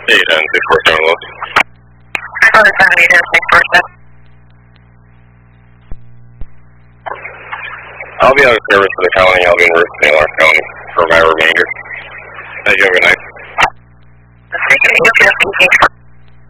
8 and 647 Los. I thought it's 8 and 647. I'll be out of service for the county. I'll be in St. Lawrence County for my remainder. Thank you. Have a good night. Thank you.